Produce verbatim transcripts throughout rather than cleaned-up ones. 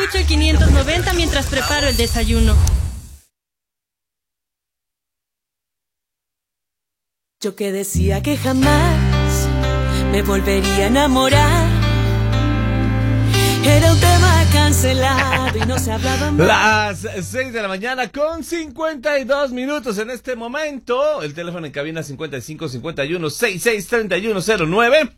escucho el quinientos noventa mientras preparo el desayuno. Yo que decía que jamás me volvería a enamorar. Era un tema cancelado y no se hablaba más. Las seis de la mañana con cincuenta y dos minutos en este momento. El teléfono en cabina cincuenta y cinco cincuenta y uno sesenta y seis treinta y uno cero nueve.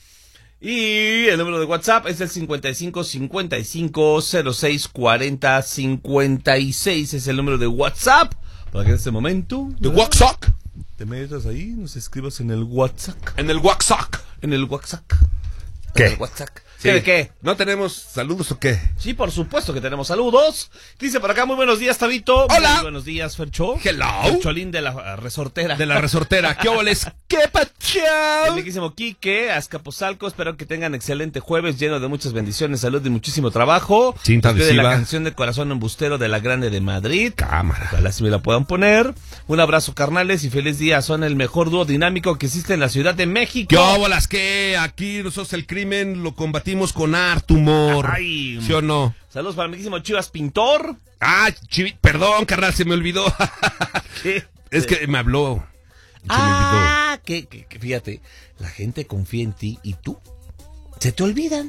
Y el número de WhatsApp es el cincuenta y cinco cincuenta y cinco cero seis cuarenta cincuenta y seis. Es el número de WhatsApp. Para que en este momento... ¿De WhatsApp? Te metas ahí, nos escribas en el WhatsApp. En el WhatsApp. En el WhatsApp. ¿Qué? En el WhatsApp. Sí. ¿Qué de qué? ¿No tenemos saludos o qué? Sí, por supuesto que tenemos saludos. Dice por acá, muy buenos días, Tabito. Hola. Muy buenos días, Fercho. Hello. Fercholín de la uh, resortera. De la resortera. ¿Qué óboles? ¿Qué El pachao? riquísimo Quique, Azcapotzalco. Espero que tengan excelente jueves lleno de muchas bendiciones, salud y muchísimo trabajo. Cinta de adhesiva. la canción de Corazón Embustero de la Grande de Madrid. Cámara. Ojalá si me la puedan poner. Un abrazo, carnales, y feliz día. Son el mejor dúo dinámico que existe en la Ciudad de México. ¿Qué óbolas? ¿Qué? Aquí nosotros el crimen lo combatimos con arte, humor. Ay. ¿Sí o no? Saludos para el riquísimo Chivas Pintor. Ah, chivi, perdón, carnal, se me olvidó. ¿Qué? Es que me habló. Se Ah, que, que, que fíjate, la gente confía en ti y tú se te olvidan.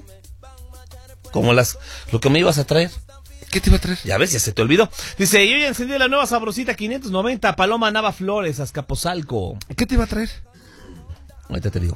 Como las lo que me ibas a traer. me olvidó. ¿Qué te iba a traer? Ya ves, ya se te olvidó. Dice, yo ya encendí la nueva sabrosita quinientos noventa, Paloma Nava Flores, Azcapotzalco. ¿Qué te iba a traer? Ahorita te digo.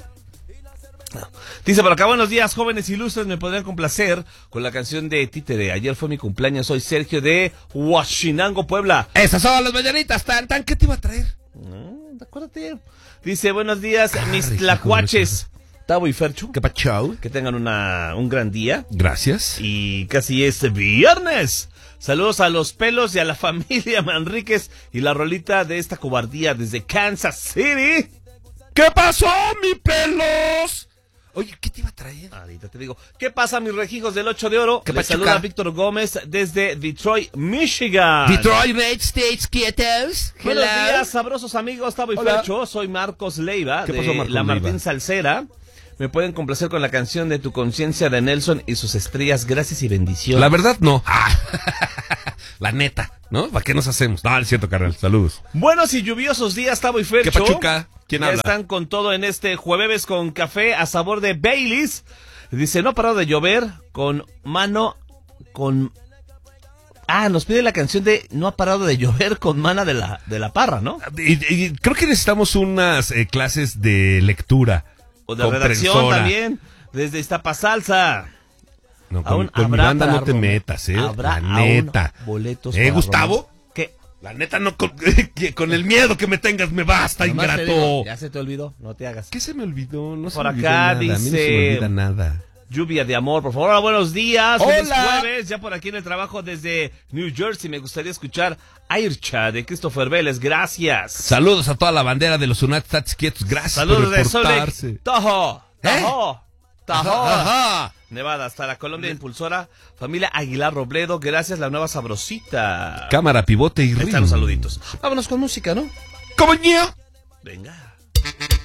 No. Dice por acá, buenos días, jóvenes ilustres, me podrían complacer con la canción de Títere. Ayer fue mi cumpleaños, soy Sergio de Huachinango, Puebla. Esas son las mañanitas, tan, tan. ¿Qué te iba a traer? No, acuérdate. Dice, buenos días, Ah, mis rico, tlacuaches. Tavo y Ferchu. ¿Qué pachao? Que tengan una, un gran día. Gracias. Y casi es viernes. Saludos a los pelos y a la familia Manríquez y la rolita de esta cobardía desde Kansas City. ¿Qué pasó, mi pelos? Oye, ¿qué te iba a traer? Ahorita te digo. ¿Qué pasa, mis rejijos del ocho de oro? ¿Qué Les pachuca? saluda Víctor Gómez desde Detroit, Michigan. Detroit Red States quietos. Buenos Hello. días, sabrosos amigos. Tavo y Hola. Fercho. Soy Marcos Leiva ¿Qué de pasó, Marcos La Leiva? Martín Salcera. Me pueden complacer con la canción de Tu Conciencia de Nelson y sus estrellas. Gracias y bendiciones. La verdad, no. Ah. La neta, ¿no? ¿Para qué nos hacemos? No, es cierto, carnal. Saludos. Buenos y lluviosos días, Tavo y Fercho. ¿Qué pachuca? ¿Quién ya habla? están con todo en este jueves con café a sabor de Baileys. Dice, no ha parado de llover con mano, con... Ah, nos pide la canción de No ha parado de llover con mana de la, de la parra, ¿no? Y, y creo que necesitamos unas eh, clases de lectura. O de redacción comprensora. también, desde Iztapasalsa. No, con, Aún con mi habrá banda para no te Roma. metas, ¿eh? Habrá La neta. aún boletos ¿Eh, para Gustavo? Roma. ¿Qué? La neta, no con, que con el miedo que me tengas me basta, Nomás te ingrato. digo, ya se te olvidó, no te hagas. ¿Qué se me olvidó? No se Por me olvidó acá nada. A mí no se dice- me olvida nada. Lluvia de amor, por favor. Hola, buenos días. Feliz Hola. jueves. Ya por aquí en el trabajo desde New Jersey. Me gustaría escuchar Aircha de Christopher Vélez. Gracias. Saludos a toda la bandera de los United States quietos. Gracias Saludos por de Salt reportarse. Lake, Tahoe. Tahoe. Tahoe. Ajá, ajá. Nevada, hasta la Colombia Impulsora. Familia Aguilar Robledo. Gracias, la nueva sabrosita. Cámara, pivote y Ahí ritmo. están los saluditos. Vámonos con música, ¿no? ¡Compañía! Venga.